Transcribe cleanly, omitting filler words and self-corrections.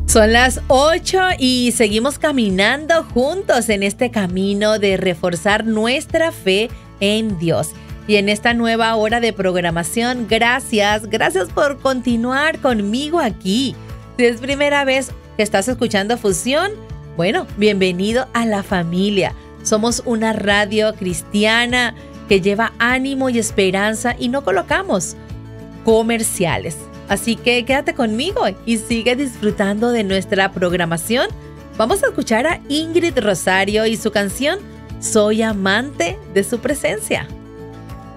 Son las 8 y seguimos caminando juntos en este camino de reforzar nuestra fe en Dios. Y en esta nueva hora de programación, gracias por continuar conmigo aquí. Si es primera vez que estás escuchando Fusión, bueno, bienvenido a la familia. Somos una radio cristiana que lleva ánimo y esperanza y no colocamos comerciales. Así que quédate conmigo y sigue disfrutando de nuestra programación. Vamos a escuchar a Ingrid Rosario y su canción Soy amante de su presencia.